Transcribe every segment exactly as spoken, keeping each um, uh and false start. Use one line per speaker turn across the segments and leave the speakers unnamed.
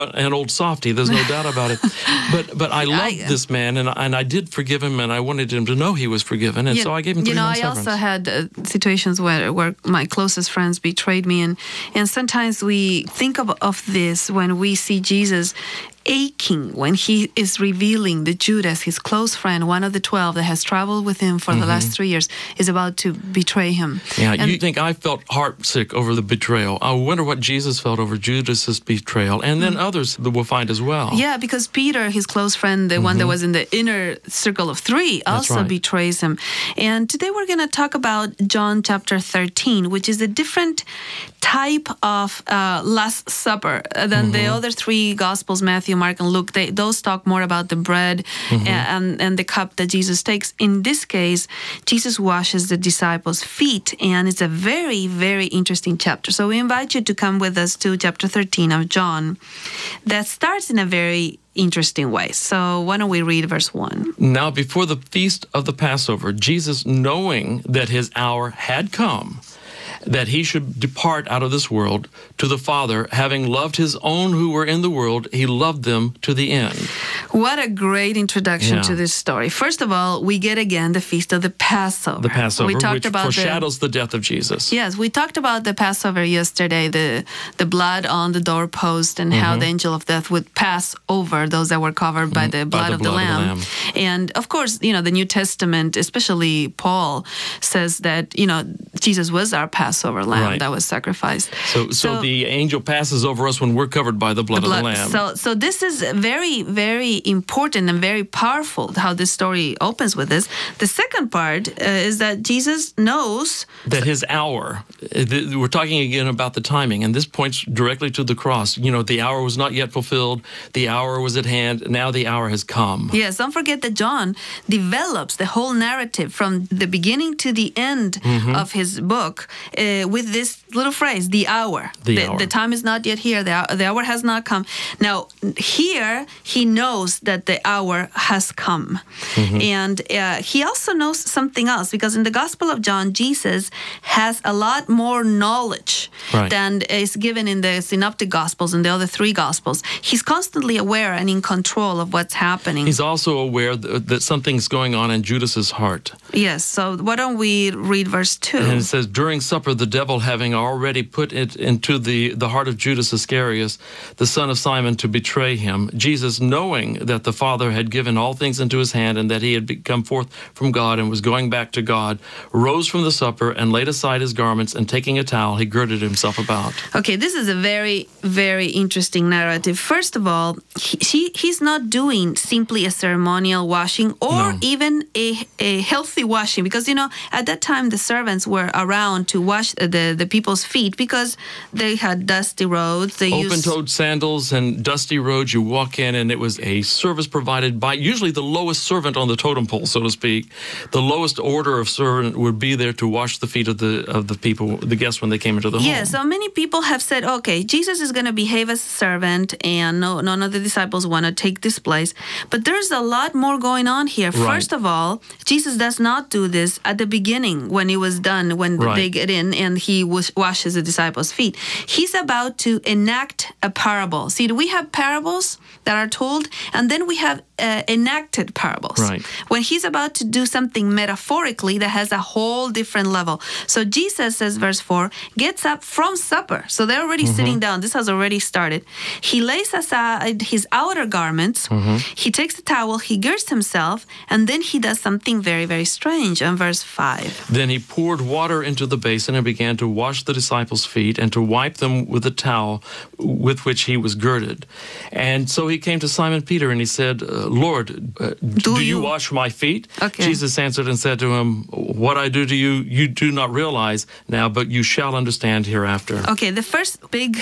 an old softy. There's no doubt about it. But but I loved
I,
this man, and and I did forgive him, and I wanted him to know he was forgiven, and
you,
so I gave him three
You know,
months
I
severance.
also had uh, situations where, where my closest friends betrayed me, and, and sometimes we think of, of this when we see Jesus aching when he is revealing that Judas, his close friend, one of the twelve that has traveled with him for mm-hmm. the last three years, is about to betray him.
Yeah,
and
you think I felt heartsick over the betrayal. I wonder what Jesus felt over Judas's betrayal, and then mm-hmm. others that we'll find as well.
Yeah, because Peter, his close friend, the mm-hmm. one that was in the inner circle of three, also
right.
betrays him. And today we're going to talk about John chapter thirteen, which is a different type of uh, Last Supper than mm-hmm. the other three Gospels, Matthew, Mark, and Luke. They, those talk more about the bread mm-hmm. and, and the cup that Jesus takes. In this case, Jesus washes the disciples' feet, and it's a very, very interesting chapter. So we invite you to come with us to chapter thirteen of John that starts in a very interesting way. So why don't we read verse one?
Now, before the feast of the Passover, Jesus, knowing that his hour had come, that he should depart out of this world to the Father, having loved his own who were in the world, he loved them to the end.
What a great introduction
yeah.
to this story. First of all, we get again the feast of the Passover.
The Passover,
we talked
which
about
foreshadows
the,
the death of Jesus.
Yes, we talked about the Passover yesterday, the, the blood on the doorpost and mm-hmm. how the angel of death would pass over those that were covered by the blood,
by the
of,
blood
the lamb.
of the lamb.
And of course, you know, the New Testament, especially Paul, says that, you know, Jesus was our Passover lamb
right.
that was sacrificed.
So, so, so the angel passes over us when we're covered by the blood, the blood of the lamb.
So, so this is very, very important and very powerful how this story opens with this. The second part uh, is that Jesus knows
that his hour, we're talking again about the timing, and this points directly to the cross. You know, the hour was not yet fulfilled. The hour was at hand. Now the hour has come.
Yes, don't forget that John develops the whole narrative from the beginning to the end mm-hmm. of his book uh, with this little phrase, the hour.
The,
the
hour.
The time is not yet here. The, the hour has not come. Now, here, he knows that the hour has come. Mm-hmm. And uh, he also knows something else, because in the Gospel of John, Jesus has a lot more knowledge
right.
than is given in the Synoptic Gospels and the other three Gospels. He's constantly aware and in control of what's happening.
He's also aware th- that something's going on in Judas's heart.
Yes, so why don't we read verse two?
And it says, during supper, the devil having already put it into the, the heart of Judas Iscariot, the son of Simon, to betray him, Jesus, knowing that the Father had given all things into his hand and that he had come forth from God and was going back to God, rose from the supper and laid aside his garments, and taking a towel, he girded himself about.
Okay, this is a very, very interesting narrative. First of all, he, he, he's not doing simply a ceremonial washing or no. even a, a healthy washing, because, you know, at that time the servants were around to wash the, the people's feet because they had dusty roads. They
Open-toed used... sandals and dusty roads. You walk in and it was a service provided by usually the lowest servant on the totem pole, so to speak. The lowest order of servant would be there to wash the feet of the of the people, the guests, when they came into the home.
Yeah, so many people have said, okay, Jesus is going to behave as a servant, and no, none of the disciples want to take this place. But there's a lot more going on here.
Right.
First of all, Jesus does not do this at the beginning when it was done, when
right.
they get in and he was, washes the disciples' feet. He's about to enact a parable. See, we have parables that are told, and then we have uh, enacted parables.
Right.
When he's about to do something metaphorically that has a whole different level. So Jesus, says verse four, gets up from supper. So they're already mm-hmm. sitting down. This has already started. He lays aside his outer garments. Mm-hmm. He takes a towel. He girds himself. And then he does something very, very strange in verse five.
Then he poured water into the basin and began to wash the disciples' feet and to wipe them with the towel with which he was girded. And so he came to Simon Peter and he said, uh, Lord, uh, do, do you, you wash my feet?
Okay.
Jesus answered and said to him, what I do to you, you do not realize now, but you shall understand hereafter.
Okay, the first big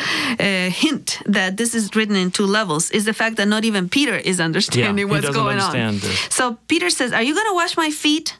uh, hint that this is written in two levels is the fact that not even Peter is understanding
yeah,
what's going
understand
on.
This.
So Peter says, are you going to wash my feet?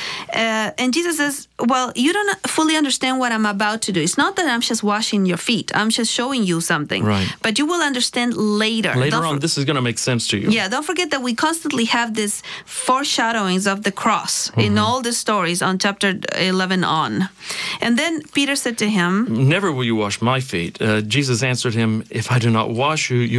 Uh, and Jesus says, well, you don't fully understand what I'm about to do. It's not that I'm just washing your feet. I'm just showing you something.
Right.
But you will understand later.
Later
don't
on,
for-
this is going to make sense to you.
Yeah, don't forget that we constantly have these foreshadowings of the cross mm-hmm. in all the stories on chapter eleven on. And then Peter said to him,
"Never will you wash my feet." Uh, Jesus answered him, "If I do not wash you, you